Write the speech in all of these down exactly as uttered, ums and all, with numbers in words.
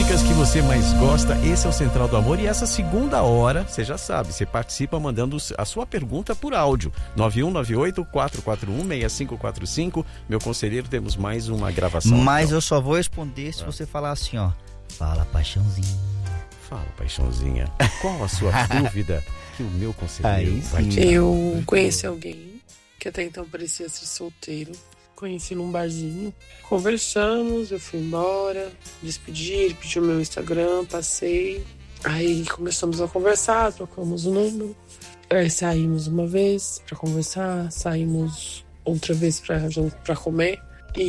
músicas que você mais gosta. Esse é o Central do Amor. E essa segunda hora, você já sabe, você participa mandando a sua pergunta por áudio. nove um nove oito, quatro quatro um, seis cinco quatro cinco. Meu conselheiro, temos mais uma gravação. Mas então. eu só vou responder se ah. você falar assim, ó. Fala, paixãozinha. Fala, paixãozinha. Qual a sua dúvida que o meu conselheiro Aí, vai tirar? Eu conheci alguém que até então parecia ser solteiro. Conheci num barzinho, conversamos, eu fui embora, despedi, ele pediu meu Instagram, passei. Aí começamos a conversar, trocamos o número. Aí saímos uma vez pra conversar, saímos outra vez pra, pra comer. E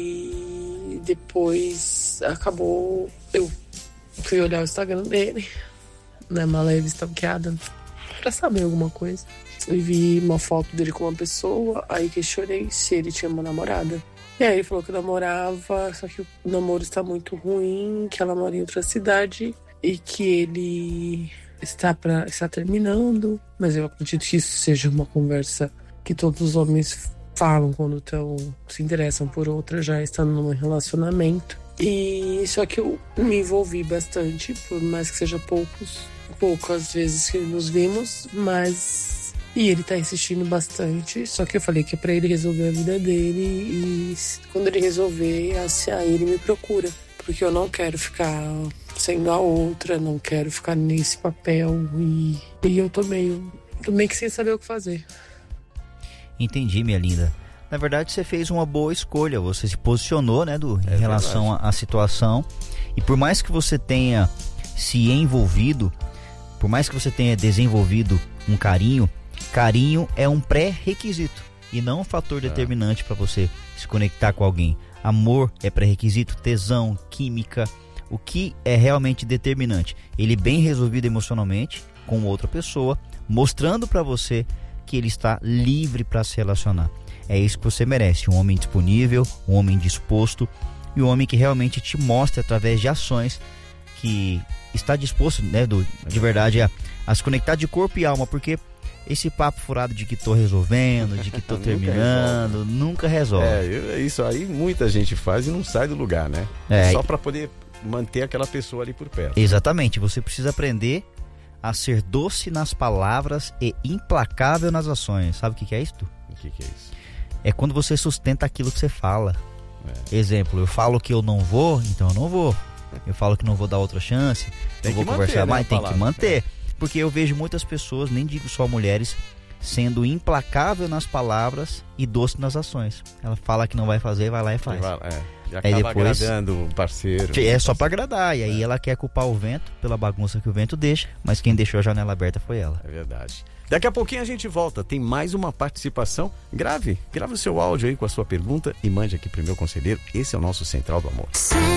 ele depois acabou, eu fui olhar o Instagram dele, né, uma leve stalkeada, pra saber alguma coisa. E vi uma foto dele com uma pessoa, aí questionei se ele tinha uma namorada. E aí ele falou que namorava, só que o namoro está muito ruim, que ela mora em outra cidade e que ele está, pra, está terminando. Mas eu acredito que isso seja uma conversa que todos os homens falam quando tão, se interessam por outra, já estando num relacionamento. E só que eu me envolvi bastante, por mais que seja poucos, poucas vezes que nos vimos, mas... E ele tá insistindo bastante, só que eu falei que é pra ele resolver a vida dele e quando ele resolver, aí ele me procura. Porque eu não quero ficar sendo a outra, não quero ficar nesse papel e, e eu tô meio, tô meio que sem saber o que fazer. Entendi, minha linda. Na verdade, você fez uma boa escolha, você se posicionou, né, do, em é relação à situação. E por mais que você tenha se envolvido, por mais que você tenha desenvolvido um carinho, carinho é um pré-requisito e não um fator determinante para você se conectar com alguém. Amor é pré-requisito, tesão, química. O que é realmente determinante? Ele bem resolvido emocionalmente com outra pessoa, mostrando para você que ele está livre para se relacionar. É isso que você merece, um homem disponível, um homem disposto e um homem que realmente te mostre através de ações que está disposto, né, do, de verdade a, a se conectar de corpo e alma, porque esse papo furado de que tô resolvendo, de que tô nunca terminando, resolve. nunca resolve. É, isso aí muita gente faz e não sai do lugar, né? É, só para poder manter aquela pessoa ali por perto. Exatamente, você precisa aprender a ser doce nas palavras e implacável nas ações. Sabe o que, que é isso? O que, que é isso? É quando você sustenta aquilo que você fala. É. Exemplo, eu falo que eu não vou, então eu não vou. Eu falo que não vou dar outra chance, tem eu vou que conversar manter, mais, né, tem palavra, que manter. é. Porque eu vejo muitas pessoas, nem digo só mulheres, sendo implacável nas palavras e doce nas ações. Ela fala que não vai fazer, vai lá e faz. Vai, é. E acaba aí depois, agradando o parceiro. É só pra agradar. E aí é. ela quer culpar o vento pela bagunça que o vento deixa, mas quem deixou a janela aberta foi ela. É verdade. Daqui a pouquinho a gente volta. Tem mais uma participação. Grave, grave o seu áudio aí com a sua pergunta e mande aqui pro meu conselheiro. Esse é o nosso Central do Amor.